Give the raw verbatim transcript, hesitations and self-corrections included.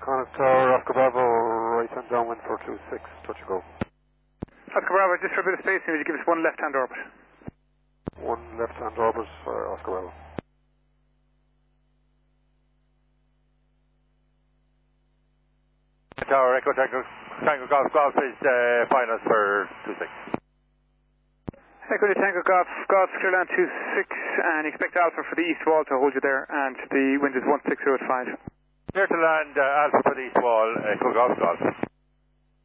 Connaught Tower, Oscar Bravo, right hand downwind four two six, touch and go. Oscar Bravo, just for a bit of spacing, would you give us one left hand orbit? One left hand orbit for Oscar Bravo. Tower, Echo Tango, Tango Golf, Golf is uh, finals for two six. Echo Tango Golf, Golf clear land two six, and expect Alpha for the east wall to hold you there, and the wind is one six zero at five. Clear to land, uh, Alpha for the east wall, Echo Golf, Golf.